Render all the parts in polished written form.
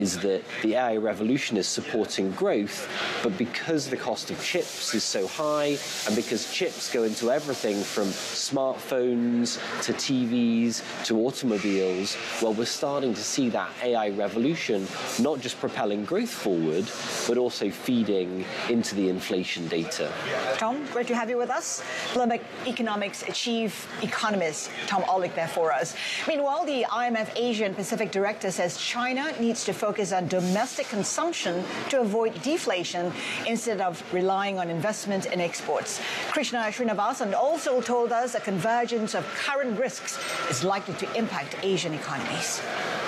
is that the AI revolution is supporting growth, but because the cost of chips is so high, and because chips go into everything from smartphones to TVs to automobiles, well, we're starting to see that AI revolution not just propelling growth forward, but also feeding into the inflation data. Tom, great to have you with us. Bloomberg Economics chief economist Tom Olick there for us. Meanwhile, the IMF Asia and Pacific director says China needs to focus on domestic consumption to avoid deflation instead of relying on investment in exports. Krishna Srinivasan also told us a convergence of current risks is likely to impact Asian economies.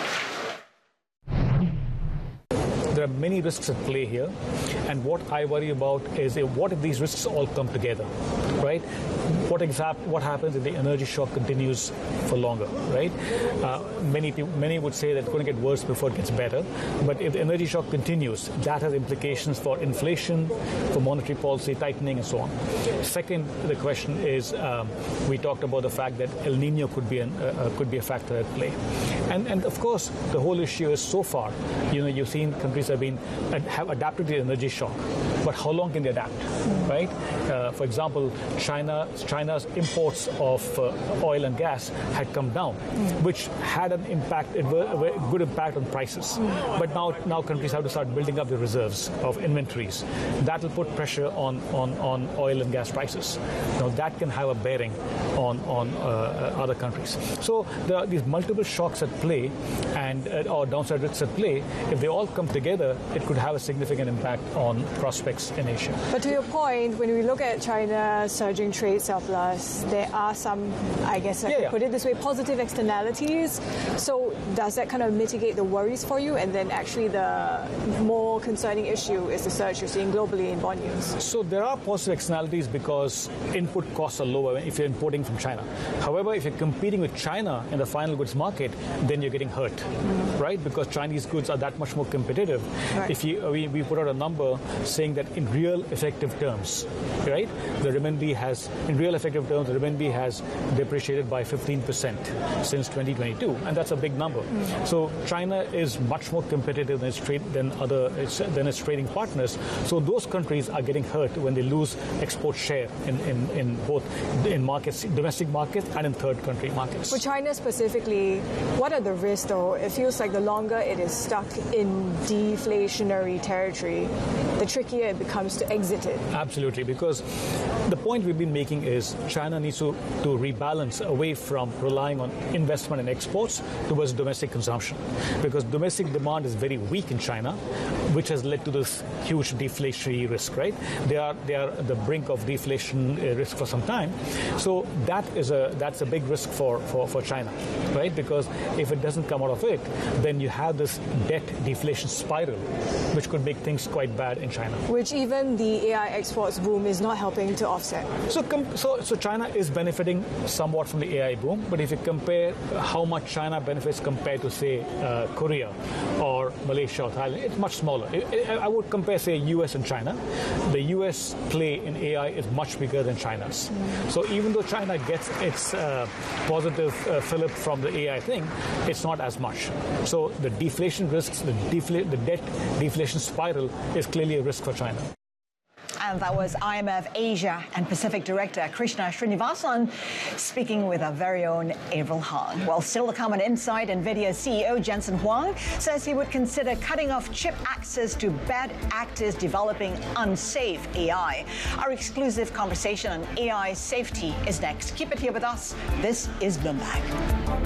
There are many risks at play here, and what I worry about is what if these risks all come together, right? What happens if the energy shock continues for longer, right? Many would say that it's going to get worse before it gets better, but if the energy shock continues, that has implications for inflation, for monetary policy tightening, and so on. Second, the question is, we talked about the fact that El Nino could be a factor at play, and of course the whole issue is so far, you've seen countries have adapted to the energy shock, but how long can they adapt, right? For example, China's imports of oil and gas had come down, which had a good impact on prices. But now countries have to start building up the reserves of inventories. That will put pressure on oil and gas prices. Now that can have a bearing on other countries. So there are these multiple shocks at play or downside risks at play. If they all come together, it could have a significant impact on prospects in Asia. But to your point, when we look at China's surging trade surplus, there are some, I guess I could put it this way, positive externalities. So does that kind of mitigate the worries for you? And then actually the more concerning issue is the surge you're seeing globally in bond yields. So there are positive externalities because input costs are lower if you're importing from China. However, if you're competing with China in the final goods market, then you're getting hurt, right? Because Chinese goods are that much more competitive. Right. If we put out a number saying that in real effective terms, right, the renminbi has depreciated by 15% since 2022, and that's a big number. So China is much more competitive than its trading partners. So those countries are getting hurt when they lose export share in both markets, domestic markets, and in third country markets. For China specifically, what are the risks, though? It feels like the longer it is stuck in deflationary territory, the trickier it becomes to exit it. Absolutely, because the point we've been making is China needs to rebalance away from relying on investment and exports towards domestic consumption, because domestic demand is very weak in China, which has led to this huge deflationary risk, right? They are at the brink of deflation risk for some time. So that's a big risk for China, right? Because if it doesn't come out of it, then you have this debt deflation spiral, which could make things quite bad in China. Which even the AI exports boom is not helping to offset. So China is benefiting somewhat from the AI boom, but if you compare how much China benefits compared to, say, Korea or Malaysia or Thailand, it's much smaller. I would compare, say, US and China. The US play in AI is much bigger than China's. So even though China gets its positive fillip from the AI thing, it's not as much. So the deflation risks, the debt deflation spiral is clearly a risk for China. And that was IMF Asia and Pacific Director Krishna Srinivasan speaking with our very own Avril Hahn. Well, still to come on Insight, NVIDIA CEO Jensen Huang says he would consider cutting off chip access to bad actors developing unsafe AI. Our exclusive conversation on AI safety is next. Keep it here with us. This is Bloomberg.